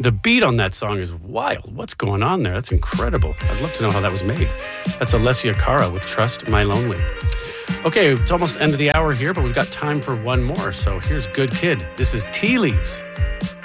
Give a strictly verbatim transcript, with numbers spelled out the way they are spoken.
The beat on that song is wild. What's going on there? That's incredible. I'd love to know how that was made. That's Alessia Cara with Trust My Lonely. Okay, it's almost end of the hour here, but we've got time for one more. So here's Good Kid. This is Tea Leaves.